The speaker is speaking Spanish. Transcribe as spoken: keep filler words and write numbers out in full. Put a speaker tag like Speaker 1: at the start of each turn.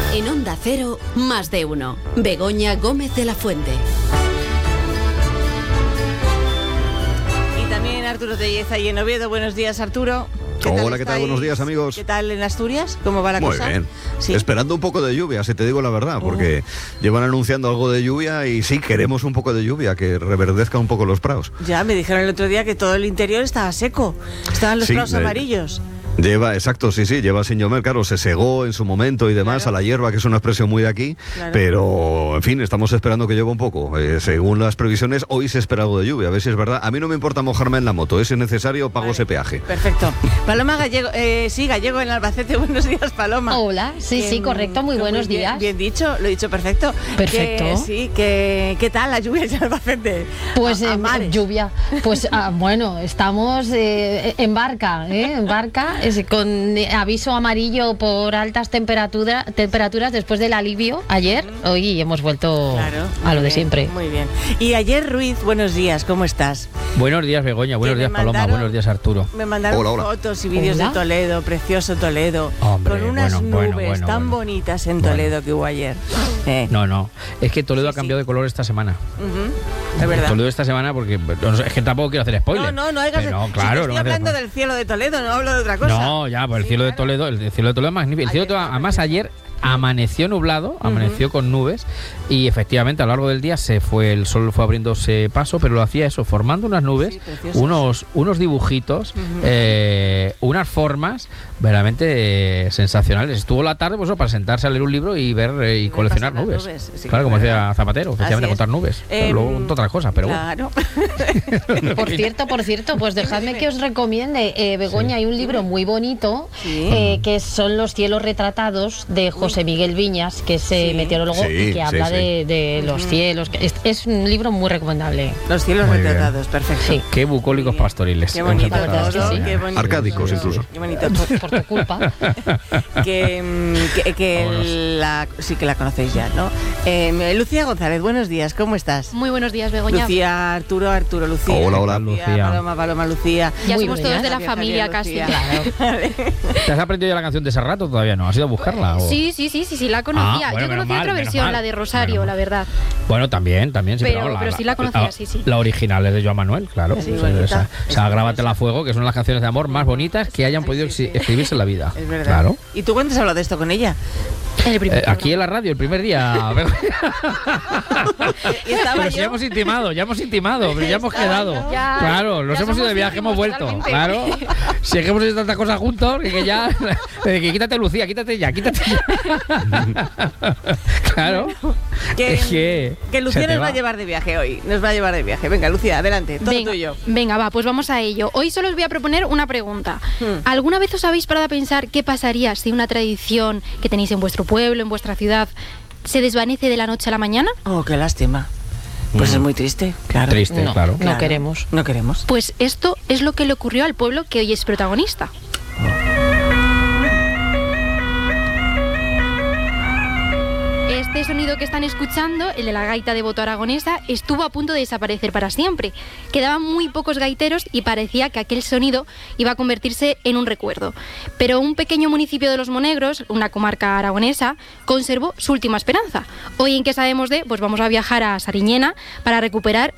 Speaker 1: En Onda Cero, más de uno. Begoña Gómez de la Fuente.
Speaker 2: Y también Arturo Telleza y en Oviedo. Buenos días, Arturo.
Speaker 3: ¿Qué Hola, ¿qué tal? Buenos días, amigos.
Speaker 2: ¿Qué tal en Asturias? ¿Cómo va la
Speaker 3: Muy
Speaker 2: cosa?
Speaker 3: Muy bien.
Speaker 2: ¿Sí?
Speaker 3: Esperando un poco de lluvia, si te digo la verdad, porque uh. llevan anunciando algo de lluvia y sí, queremos un poco de lluvia, que reverdezca un poco los prados.
Speaker 2: Ya, me dijeron el otro día que todo el interior estaba seco. Estaban los
Speaker 3: sí,
Speaker 2: prados
Speaker 3: eh,
Speaker 2: amarillos.
Speaker 3: Lleva, exacto, sí, sí, lleva sin llover, claro, se segó en su momento y demás, claro, a la hierba, que es una expresión muy de aquí, claro, pero, en fin, estamos esperando que llueva un poco. Eh, según las previsiones, hoy se espera algo de lluvia, a ver si es verdad. A mí no me importa mojarme en la moto, ¿eh? Si es necesario, pago vale. ese peaje.
Speaker 2: Perfecto. Paloma Gallego, eh, sí, Gallego en Albacete, buenos días, Paloma.
Speaker 4: Hola, sí, bien, sí, correcto, muy buenos
Speaker 2: muy
Speaker 4: días.
Speaker 2: Bien, bien dicho, lo he dicho perfecto.
Speaker 4: Perfecto.
Speaker 2: Que, sí, que, ¿qué tal la lluvia en Albacete?
Speaker 4: Pues
Speaker 2: a, a
Speaker 4: eh, lluvia, pues ah, bueno, estamos eh, en barca, ¿eh? En barca, es, con aviso amarillo por altas temperatura, temperaturas después del alivio ayer. Hoy hemos vuelto claro, a lo de
Speaker 2: bien,
Speaker 4: siempre.
Speaker 2: Muy bien. Y ayer, Ruiz, buenos días, ¿cómo estás?
Speaker 5: Buenos días, Begoña, buenos días, mandaron, Paloma, buenos días, Arturo.
Speaker 2: Me mandaron
Speaker 3: hola, hola.
Speaker 2: fotos y vídeos
Speaker 4: hola.
Speaker 2: de Toledo, precioso Toledo,
Speaker 5: Hombre,
Speaker 2: con unas
Speaker 5: bueno,
Speaker 2: nubes
Speaker 5: bueno, bueno,
Speaker 2: tan
Speaker 5: bueno.
Speaker 2: bonitas en Toledo bueno. que hubo ayer. Eh.
Speaker 5: No, no, es que Toledo
Speaker 2: sí,
Speaker 5: ha cambiado
Speaker 2: sí.
Speaker 5: de color esta semana.
Speaker 2: Uh-huh. Es verdad.
Speaker 5: Toledo esta semana porque es que tampoco quiero hacer spoiler.
Speaker 2: No, no, no, hay que hacer.
Speaker 5: No, claro,
Speaker 2: sí, estoy
Speaker 5: no
Speaker 2: hablando del cielo de Toledo, no hablo de otra cosa.
Speaker 5: No, ya, pues el
Speaker 2: sí,
Speaker 5: cielo
Speaker 2: claro.
Speaker 5: de Toledo, el cielo de Toledo es magnífico. El cielo de Toledo, además ayer amaneció nublado, amaneció uh-huh. con nubes y efectivamente a lo largo del día se fue el sol fue abriéndose paso, pero lo hacía eso, formando unas nubes, sí, unos unos dibujitos, uh-huh. eh, unas formas verdaderamente eh, sensacionales. Estuvo la tarde pues, para sentarse a leer un libro y ver eh, y coleccionar nubes. nubes. Sí, claro, como decía Zapatero, efectivamente contar nubes. Eh, luego otras cosas, pero
Speaker 2: claro.
Speaker 5: bueno.
Speaker 4: Por cierto, por cierto, pues dejadme que os recomiende, eh, Begoña, sí. hay un libro muy bonito sí. eh, que son Los cielos retratados de José Miguel Viñas, que es eh, sí. meteorólogo sí, y que habla sí, sí. de, de los uh-huh. cielos. Es, es un libro muy recomendable.
Speaker 2: Los cielos muy retratados, bien. Perfecto. Sí.
Speaker 5: Qué bucólicos pastoriles.
Speaker 2: Qué bonito, todo,
Speaker 4: sí, sí.
Speaker 2: qué bonito.
Speaker 3: Arcádicos incluso.
Speaker 2: Qué bonito.
Speaker 4: Por, por tu culpa.
Speaker 2: que que, que la, sí que la conocéis ya, ¿no? Eh, Lucía González, buenos días, ¿cómo estás?
Speaker 6: Muy buenos días, Begoña.
Speaker 2: Lucía, Arturo, Arturo, Lucía.
Speaker 3: Hola, hola,
Speaker 2: Lucía.
Speaker 5: Lucía.
Speaker 2: Paloma, Paloma, Lucía.
Speaker 6: Ya
Speaker 4: muy
Speaker 6: somos
Speaker 4: bien,
Speaker 6: todos de la
Speaker 2: Javier,
Speaker 6: familia
Speaker 2: Javier,
Speaker 6: casi.
Speaker 2: Claro.
Speaker 5: ¿Te has aprendido ya la canción de ese rato todavía no? ¿Has ido a buscarla? O?
Speaker 6: Sí, sí, sí, sí, sí, la conocía.
Speaker 5: Ah, bueno,
Speaker 6: Yo conocía
Speaker 5: mal,
Speaker 6: otra versión,
Speaker 5: mal,
Speaker 6: la de Rosario, la verdad.
Speaker 5: Bueno, también, también. Sí,
Speaker 6: pero,
Speaker 5: pero,
Speaker 6: pero
Speaker 5: la,
Speaker 6: sí la conocía,
Speaker 5: la,
Speaker 6: sí, sí.
Speaker 5: La original es de Joan Manuel, claro.
Speaker 2: Sí,
Speaker 5: o sea,
Speaker 2: bonita.
Speaker 5: o sea, Grábatela a fuego, que son las canciones de amor más bonitas que hayan podido
Speaker 2: sí, sí.
Speaker 5: escribirse en la vida.
Speaker 2: Es verdad.
Speaker 5: Claro.
Speaker 2: ¿Y tú cuándo has hablado de esto con ella?
Speaker 6: El primer
Speaker 5: eh, aquí en la radio, el primer día.
Speaker 2: Y estaba
Speaker 5: pero
Speaker 2: yo.
Speaker 5: si ya hemos intimado, ya hemos intimado, pero ya hemos
Speaker 2: Estaba
Speaker 5: quedado.
Speaker 2: yo.
Speaker 6: Ya,
Speaker 5: claro, nos
Speaker 6: ya
Speaker 5: hemos ido de
Speaker 6: somos
Speaker 5: viaje, hemos vuelto.
Speaker 6: totalmente.
Speaker 5: Claro. Si es que hemos hecho tantas cosas juntos, que, que ya. Que quítate, Lucía, quítate ya, quítate ya. Claro.
Speaker 2: Que,
Speaker 5: es que.
Speaker 2: que Lucía nos
Speaker 5: va.
Speaker 2: va a llevar de viaje hoy. Nos va a llevar de viaje. Venga, Lucía, adelante, todo
Speaker 6: venga,
Speaker 2: tuyo.
Speaker 6: Venga, va, pues vamos a ello. Hoy solo os voy a proponer una pregunta.
Speaker 2: Hmm.
Speaker 6: ¿Alguna vez os habéis parado a pensar qué pasaría si una tradición que tenéis en vuestro pueblo, en vuestra ciudad, se desvanece de la noche a la mañana?
Speaker 2: Oh, qué lástima. Pues
Speaker 5: Mm.
Speaker 2: es muy triste, claro.
Speaker 5: Triste,
Speaker 4: No,
Speaker 5: claro.
Speaker 4: no
Speaker 2: Claro.
Speaker 4: queremos.
Speaker 2: No queremos.
Speaker 6: Pues esto es lo que le ocurrió al pueblo que hoy es protagonista. Este sonido que están escuchando, el de la gaita de Boto Aragonesa, estuvo a punto de desaparecer para siempre. Quedaban muy pocos gaiteros y parecía que aquel sonido iba a convertirse en un recuerdo. Pero un pequeño municipio de Los Monegros, una comarca aragonesa, conservó su última esperanza. Hoy, ¿en qué sabemos de? Pues vamos a viajar a Sariñena para recuperar